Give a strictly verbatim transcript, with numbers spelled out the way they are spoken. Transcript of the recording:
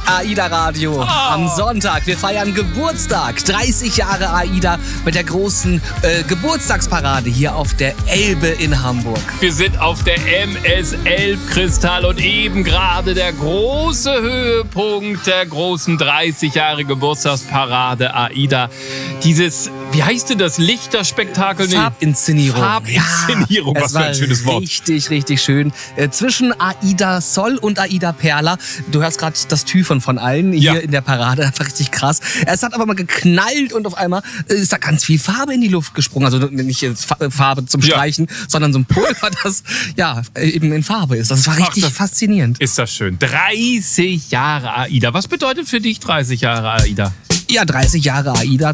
AIDA Radio Oh. am Sonntag. Wir feiern Geburtstag. dreißig Jahre AIDA mit der großen äh, Geburtstagsparade hier auf der Elbe in Hamburg. Wir sind auf der M S Elbkristall und eben gerade der große Höhepunkt der großen dreißig Jahre Geburtstagsparade AIDA. Dieses, wie heißt denn das, Lichterspektakel? Nee. Farbinszenierung. Farbinszenierung, ja, was für ein schönes Wort. Richtig, richtig schön. Äh, zwischen AIDA Sol und AIDA Perla. Du hörst gerade das Tüfern von allen hier Ja. in der Parade. Einfach richtig krass. Es hat aber mal geknallt und auf einmal ist da ganz viel Farbe in die Luft gesprungen. Also nicht jetzt Fa- Farbe zum Ja. Streichen, sondern so ein Pulver, das ja eben in Farbe ist. Das war richtig das- faszinierend. Ist das schön. dreißig Jahre AIDA. Was bedeutet für dich dreißig Jahre AIDA? Ja, dreißig Jahre AIDA